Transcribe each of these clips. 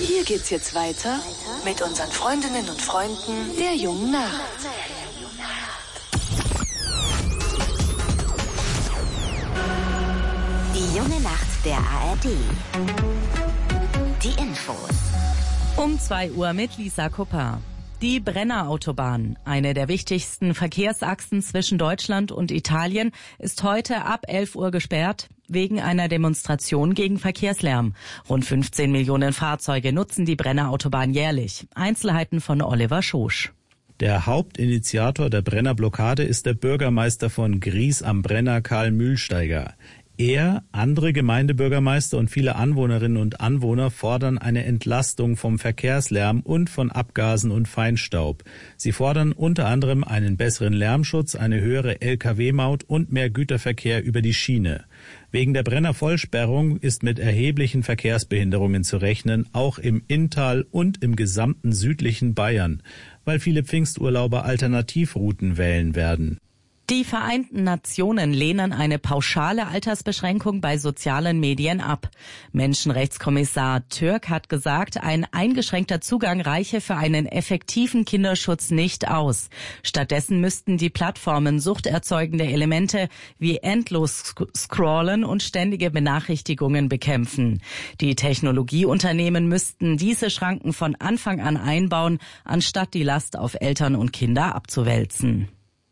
Hier geht's jetzt weiter mit unseren Freundinnen und Freunden der Jungen Nacht. Die junge Nacht der ARD. Die Infos. Um 2 Uhr mit Lisa Kupper. Die Brenner-Autobahn, eine der wichtigsten Verkehrsachsen zwischen Deutschland und Italien, ist heute ab 11 Uhr gesperrt wegen einer Demonstration gegen Verkehrslärm. Rund 15 Millionen Fahrzeuge nutzen die Brenner-Autobahn jährlich. Einzelheiten von Oliver Schosch. Der Hauptinitiator der Brenner-Blockade ist der Bürgermeister von Gries am Brenner, Karl Mühlsteiger. Er, andere Gemeindebürgermeister und viele Anwohnerinnen und Anwohner fordern eine Entlastung vom Verkehrslärm und von Abgasen und Feinstaub. Sie fordern unter anderem einen besseren Lärmschutz, eine höhere Lkw-Maut und mehr Güterverkehr über die Schiene. Wegen der Brenner-Vollsperrung ist mit erheblichen Verkehrsbehinderungen zu rechnen, auch im Inntal und im gesamten südlichen Bayern, weil viele Pfingsturlauber Alternativrouten wählen werden. Die Vereinten Nationen lehnen eine pauschale Altersbeschränkung bei sozialen Medien ab. Menschenrechtskommissar Türk hat gesagt, ein eingeschränkter Zugang reiche für einen effektiven Kinderschutz nicht aus. Stattdessen müssten die Plattformen suchterzeugende Elemente wie endlos Scrollen und ständige Benachrichtigungen bekämpfen. Die Technologieunternehmen müssten diese Schranken von Anfang an einbauen, anstatt die Last auf Eltern und Kinder abzuwälzen.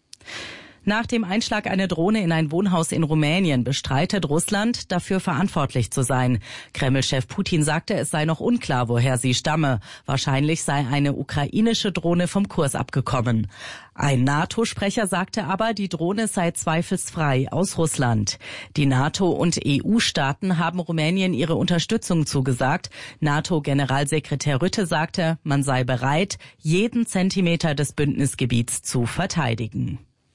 Nach dem Einschlag einer Drohne in ein Wohnhaus in Rumänien bestreitet Russland, dafür verantwortlich zu sein. Kreml-Chef Putin sagte, es sei noch unklar, woher sie stamme. Wahrscheinlich sei eine ukrainische Drohne vom Kurs abgekommen. Ein NATO-Sprecher sagte aber, die Drohne sei zweifelsfrei aus Russland. Die NATO- und EU-Staaten haben Rumänien ihre Unterstützung zugesagt. NATO-Generalsekretär Rutte sagte, man sei bereit, jeden Zentimeter des Bündnisgebiets zu verteidigen.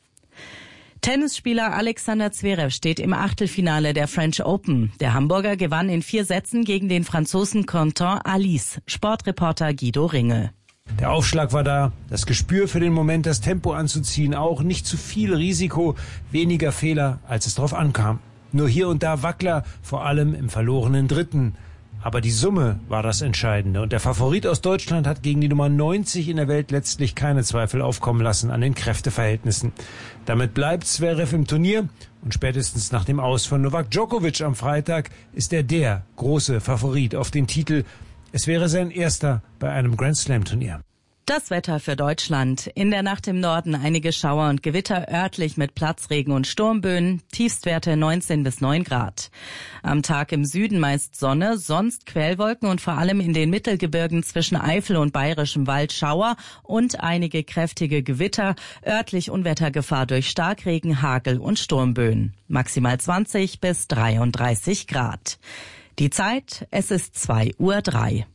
Tennisspieler Alexander Zverev steht im Achtelfinale der French Open. Der Hamburger gewann in 4 Sätzen gegen den Franzosen Quentin Alice. Sportreporter Guido Ringel. Der Aufschlag war da, das Gespür für den Moment, das Tempo anzuziehen, auch nicht zu viel Risiko, weniger Fehler, als es drauf ankam. Nur hier und da Wackler, vor allem im verlorenen Dritten. Aber die Summe war das Entscheidende und der Favorit aus Deutschland hat gegen die Nummer 90 in der Welt letztlich keine Zweifel aufkommen lassen an den Kräfteverhältnissen. Damit bleibt Zverev im Turnier und spätestens nach dem Aus von Novak Djokovic am Freitag ist er der große Favorit auf den Titel. Es wäre sein erster bei einem Grand-Slam-Turnier. Das Wetter für Deutschland. In der Nacht im Norden einige Schauer und Gewitter, örtlich mit Platzregen und Sturmböen, Tiefstwerte 19 bis 9 Grad. Am Tag im Süden meist Sonne, sonst Quellwolken und vor allem in den Mittelgebirgen zwischen Eifel und Bayerischem Wald Schauer und einige kräftige Gewitter, örtlich Unwettergefahr durch Starkregen, Hagel und Sturmböen. Maximal 20 bis 33 Grad. Die Zeit, es ist 2:03 Uhr.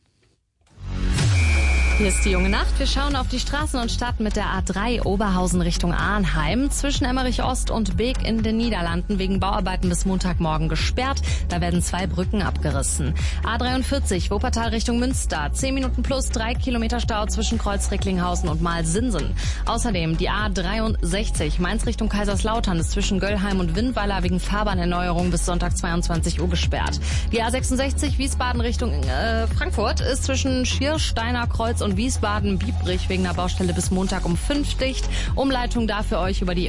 Hier ist die junge Nacht. Wir schauen auf die Straßen und starten mit der A3 Oberhausen Richtung Arnheim. Zwischen Emmerich Ost und Beek in den Niederlanden wegen Bauarbeiten bis Montagmorgen gesperrt. Da werden 2 Brücken abgerissen. A43 Wuppertal Richtung Münster. 10 Minuten plus 3 Kilometer Stau zwischen Kreuz-Recklinghausen und Malsinsen. Außerdem die A63 Mainz Richtung Kaiserslautern ist zwischen Göllheim und Windweiler wegen Fahrbahnerneuerung bis Sonntag 22 Uhr gesperrt. Die A66 Wiesbaden Richtung Frankfurt ist zwischen Schiersteiner Kreuz und Wiesbaden-Biebrich wegen der Baustelle bis Montag um 5 dicht. Umleitung da für euch über die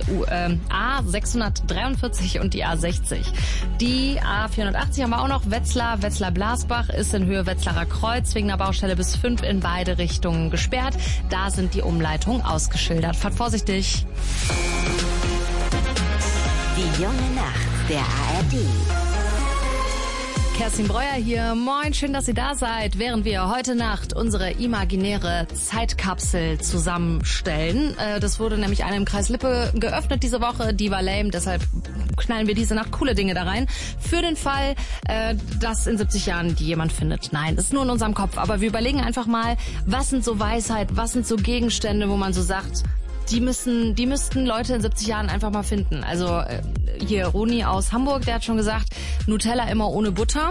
A643 und die A60. Die A480 haben wir auch noch. Wetzlar-Blasbach ist in Höhe Wetzlarer Kreuz wegen der Baustelle bis 5 in beide Richtungen gesperrt. Da sind die Umleitungen ausgeschildert. Fahrt vorsichtig. Die junge Nacht der ARD. Kerstin Breuer hier. Moin, schön, dass ihr da seid, während wir heute Nacht unsere imaginäre Zeitkapsel zusammenstellen. Das wurde nämlich einem im Kreis Lippe geöffnet diese Woche. Die war lame, deshalb knallen wir diese Nacht coole Dinge da rein. Für den Fall, dass in 70 Jahren die jemand findet. Nein, das ist nur in unserem Kopf. Aber wir überlegen einfach mal, was sind so Weisheit, was sind so Gegenstände, wo man so sagt, die müssten Leute in 70 Jahren einfach mal finden. Also hier Roni aus Hamburg, der hat schon gesagt, Nutella immer ohne Butter.